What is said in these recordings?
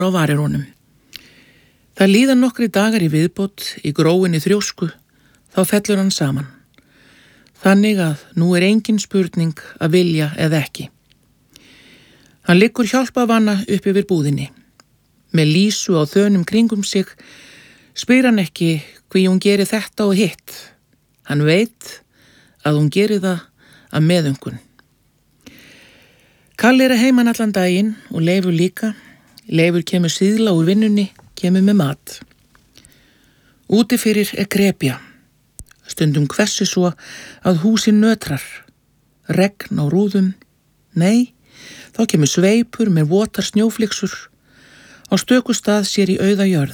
á varir honum. Það líða nokkri dagar í viðbót í gróinni þrjósku, þá fellur hann saman. Þannig að nú engin spurning að vilja eða ekki. Hann liggur hjálpavanna upp yfir búðinni. Með Lísu á þönum kringum sig spyr hann ekki hví hún gerir þetta og hitt. Hann veit að hún gerir það af meðöngun. Kalli að heiman allan daginn og Leifur líka. Leifur kemur síðla úr vinnunni, kemur með mat. Úti fyrir grepja. Stundum hvessi svo að húsin nötrar. Regn á rúðum. Nei, þá kemur sveipur með votar snjóflyksur. Á stöku stað sér í auða jörð.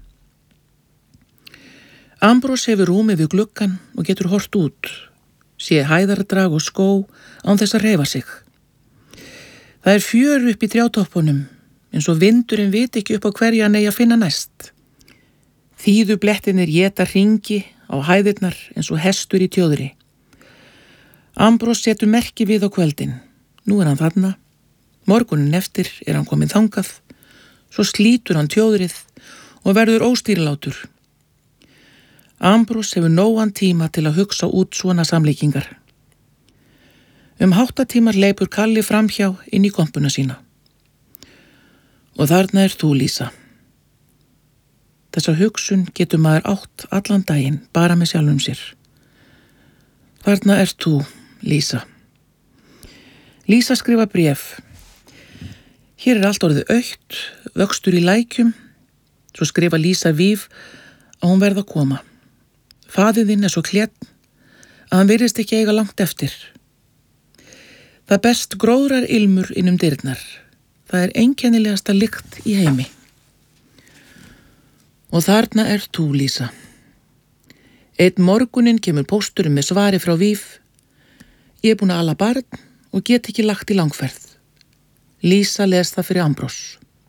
Ambrós hefur rúmið við gluggan og getur hort út. Sé hæðardrag og skó án þess að hreyfa sig. Það fjör upp í trjátoppunum, eins og vindurinn viti ekki upp á hverju hann eigi að finna næst. Þýðu blettinir éta hringi á hæðirnar eins og hestur í tjóðri. Ambrós setur merki við á kvöldin. Nú hann þarna. Morgunin eftir hann kominn þangað. Svo slítur hann tjóðrið og verður óstýrilátur. Ambrós hefur nógan tíma til að hugsa út svona samlíkingar. 8 tímar leipur Kalli framhjá inn í kompuna sína. Og þarna þú, Lísa. Þessa hugsun getur maður átt allan daginn, bara með sjálfum sér. Þarna þú, Lísa. Lísa skrifa bréf. Hér allt orðið autt, vöxtur í lækjum. Svo skrifa Lísa Víf að hún verða að koma. Faðir þinn svo klénn að hann virðist ekki eiga langt eftir. Það best gróðrar ilmur innum dyrnar. Það einkennilegasta lykt í heimi. Og þarna þú, Lísa. Einn morguninn kemur pósturinn með svari frá Víf. Ég búin að ala barn og get ekki lagt í langferð. Lísa les það fyrir Ambrós.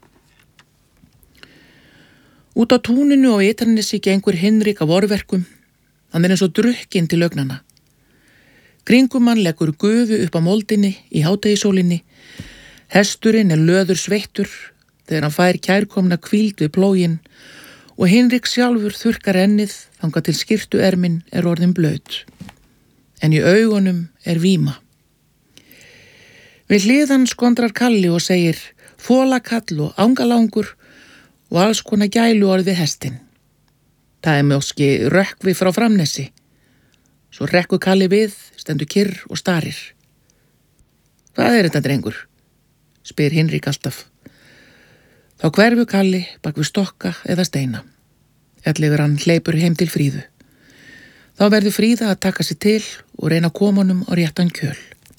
Út á túninu á Ytranesi gengur Hinrik af vorverkum. Hann eins og drukkinn til augnanna. Kringum hann leggur gufu upp á moldinni í hádegisólinni. Hesturinn löður sveittur þegar hann fær kærkomna hvíld við plóginn og Hinrik sjálfur þurrkar ennið þangað til skyrtuermin orðin blöt. En í augunum víma. Við hlið hann skondrar Kalli og segir fólakall og ángalangur og alls konar gælu orð við hestinn. Það mjóski rökkvi frá Framnesi. Svo rekkur Kalli við, stendur kyrr og starir. Hvað þetta, drengur? Spyr Hinrik alltaf. Þá hverfur Kalli bak við stokka eða steina. Ellegar hann hleypur heim til Fríðu. Þá verður Fríða að taka sig til og reyna að koma honum á réttan kjöl.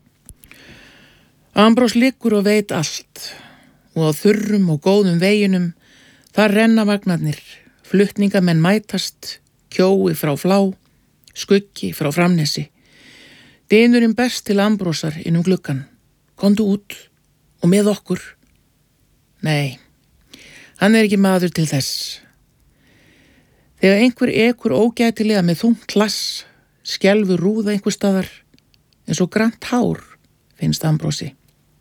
Ambrós liggur og veit allt og á þurrum og góðum veginum þar renna vagnarnir, flutningamenn mætast, kjói frá Flá, skuggi frá Framnesi. Dynurinn berst til Ambrósar innum gluggan. Komdu út og með okkur. Nei, hann ekki maður til þess. Þegar einhver ekur ógætilega með þungt hlass, skelfur rúða einhver staðar, eins og grant hár, finnst Ambrósi.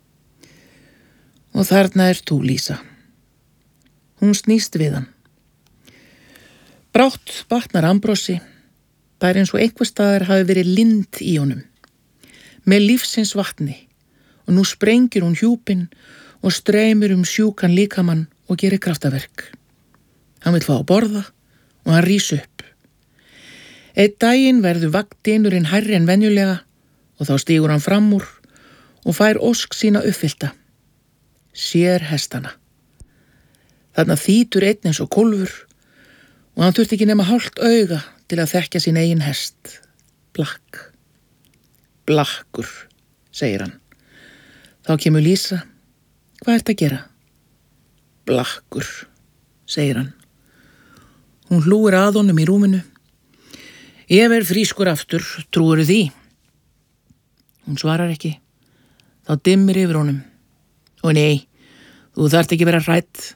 Og þarna þú, Lísa. Hún snýst við hann. Brátt batnar Ambrósi. Það eins og einhver staðar hafi verið lind í honum. Með lífsins vatni. Og nú sprengir hún hjúpinn og streymir sjúkan líkamann og gerir kraftaverk. Hann vill fá að borða og hann rís upp. Einn daginn verður vagntinurinn hærri en venjulega og þá stígur hann fram úr og fær ósk sína uppfyllta. Sér hestana. Þarna þýtur einn eins og kólfur og hann þurfti ekki nema hálft auga til að þekkja sín eigin hest. Blakk. Blakkur, segir hann. Þá kemur Lísa. Hvað ertu að gera? Blakkur, segir hann. Hún hlúir að honum í rúminu. Ég verð frískur aftur, trúirðu því? Hún svarar ekki. Þá dimmir yfir honum. Og nei, þú þarft ekki vera hrædd.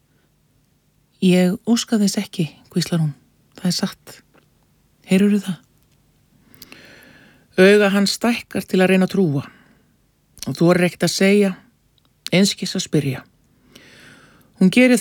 Ég óska þess ekki, hvíslar hún. Það satt. Heyrurðu það? Auga hans stækkar til að reyna að trúa. Og þú ekkert að segja, einskis að spyrja. Hún gerir